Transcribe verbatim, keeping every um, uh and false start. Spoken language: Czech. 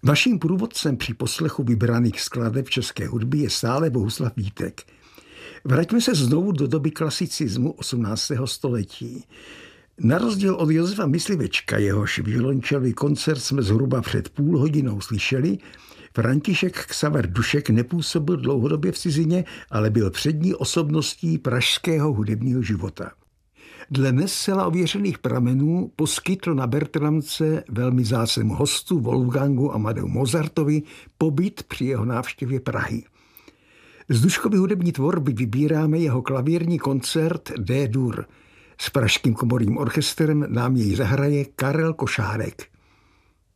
Vaším průvodcem při poslechu vybraných skladeb české hudby je stále Bohuslav Vítek. Vraťme se znovu do doby klasicismu osmnáctého století. Na rozdíl od Josefa Myslivečka, jehož violončelový koncert jsme zhruba před půl hodinou slyšeli, František Xaver Dušek nepůsobil dlouhodobě v cizině, ale byl přední osobností pražského hudebního života. Dle dnes zcela ověřených pramenů poskytl na Bertramce velmi vzácnému hostu Wolfgangu Amadeu Mozartovi pobyt při jeho návštěvě Prahy. Z Duškovy hudební tvorby vybíráme jeho klavírní koncert D-dur. S Pražským komorním orchestrem nám jej zahraje Karel Košárek.